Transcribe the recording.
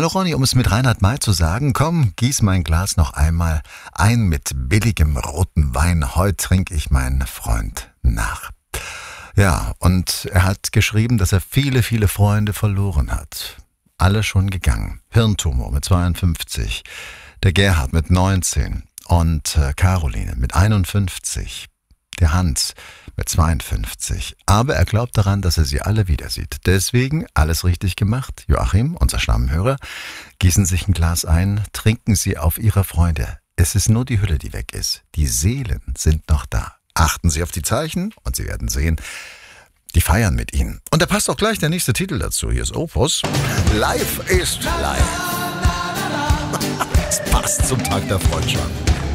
Hallo Ronny, um es mit Reinhard May zu sagen, komm, gieß mein Glas noch einmal ein mit billigem roten Wein. Heute trinke ich meinen Freund nach. Ja, und er hat geschrieben, dass er viele, viele Freunde verloren hat. Alle schon gegangen. Hirntumor mit 52, der Gerhard mit 19 und Caroline mit 51, der Hans mit 52. Aber er glaubt daran, dass er sie alle wieder sieht. Deswegen alles richtig gemacht. Joachim, unser Stammhörer, gießen sich ein Glas ein, trinken sie auf ihre Freunde. Es ist nur die Hülle, die weg ist. Die Seelen sind noch da. Achten Sie auf die Zeichen und Sie werden sehen, die feiern mit Ihnen. Und da passt auch gleich der nächste Titel dazu. Hier ist Opus. Live ist live. Es passt zum Tag der Freundschaft.